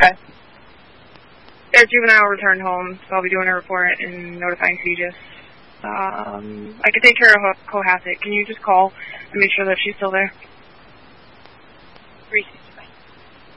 Okay. Their juvenile returned home, so I'll be doing a report and notifying CGIS. I can take care of Cohasset. Can you just call and make sure that she's still there?